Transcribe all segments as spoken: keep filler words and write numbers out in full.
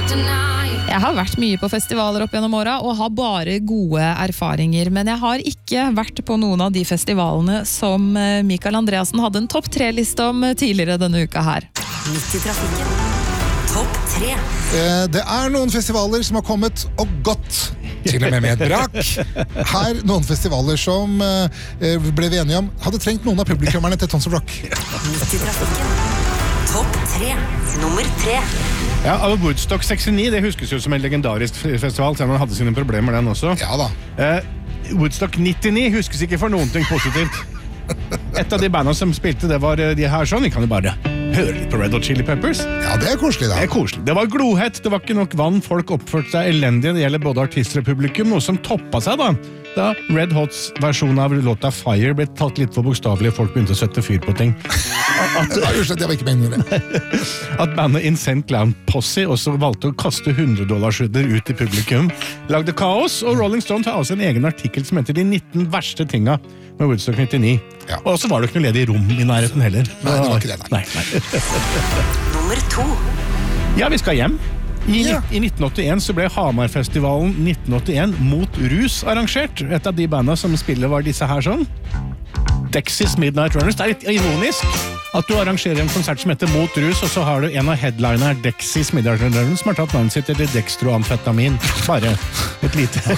Jeg har vært mye på festivaler opp gjennom åra og har bare gode erfaringer, men jeg har ikke vært på noen av de festivalene som Mikael Andreassen hadde en topp tre-liste om tidligere denne uka her. Midt i trafikken. Topp tre. Det er noen festivaler som har kommet og gått, til og med med et brak. Her noen festivaler som ble vi enige om hadde trengt noen av publikummerne til Tons of Rock. Midt i trafikken. Topp tre. Nummer tre. Ja, av Woodstock sekstini, det huskes jo som en legendarisk festival, selv om man hadde sine problemer den også. Ja da. Eh, Woodstock nittini huskes ikke for noen ting positivt. Et av de bandene som spilte, det var de her sånn, vi kan jo bare høre litt på Red Hot Chili Peppers. Ja, det er koselig da. Det er koselig. Det var glohett, det var ikke nok vann, folk oppførte seg elendig, det gjelder både artister og publikum, noe som toppet seg da, da Red Hots versjon av låta Fire ble tatt litt for bokstavelig, folk begynte å sette fyr på ting. At, det var ikke meningen med det. At bandet Insane Clown Posse også valgte å kaste hundre-dollarsskjudder ut i publikum, lagde kaos, og Rolling Stone tar også en egen artikkel som heter de nitten verste tinga med Woodstock nittini. Ja. Og så var det ikke noe ledig rom i nærheten heller. Nei, det var ikke det, nei. nei, nei. Nummer to. Ja, vi skal hjem. I, Ja. I nitten åttien så ble Hamarfestivalen nitten åttien mot rus arrangert. Et av de bandene som spiller var disse her sånn. Dexys Midnight Runners. Det er litt ironisk at du arrangerer en konsert som heter Mot Rus, og så har du en av headlinerne Dexys Midnight Runners som har tatt navnet sitt til dextroamfetamin. Bare et lite...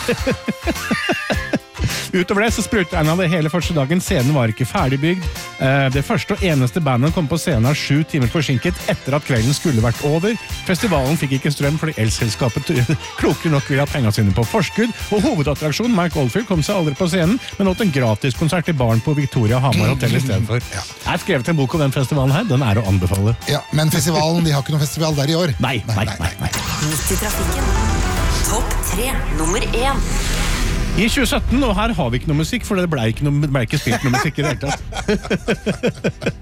Utover det så sprutet en av det hele første dagen. Scenen var ikke ferdigbygd. Det første og eneste bandet kom på scenen av sju timer forsinket etter at kvelden skulle vært over. Festivalen fikk ikke strøm fordi elselskapet klokere nok ville ha pengene sine på forskudd, og hovedattraksjonen Mike Oldfield kom seg aldri på scenen, men åt en gratiskonsert i baren på Victoria Hamar Hotel i stedet for. Ja. Jeg har skrevet en bok om den festivalen her, den er å anbefale. Ja, men festivalen, de har ikke noen festival der i år. Nei, nei, nei, nei. Midt i trafikken. Topp tre. Nummer én. I tjue sytten, og her har vi ikke noe musikk, for det ble ikke, noe, ble ikke spilt noe musikk i det hele tatt.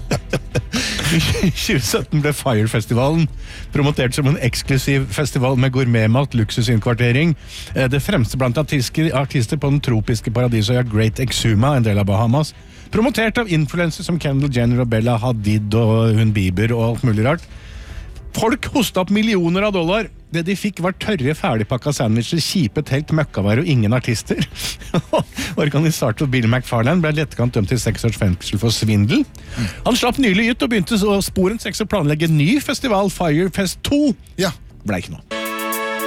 I tjue sytten ble Fire-festivalen promotert som en eksklusiv festival med gourmetmat, luksusinnkvartering. Det fremste blant artister, artister på den tropiske paradisøya Great Exuma, en del av Bahamas. Promotert av influencer som Kendall Jenner og Bella Hadid og hun Bieber og alt mulig rart. Folk hostet opp millioner av dollar. Det de fikk var tørre, ferdigpakka sandwicher, kjipe telt, møkkavær og ingen artister. Organisator Bill McFarlane ble lettkant dømt til seks års fengsel for svindel. Han slapp nylig ut og begynte å sporen seks å planlegge en ny festival, Firefest to. Ja. Ble ikke noe.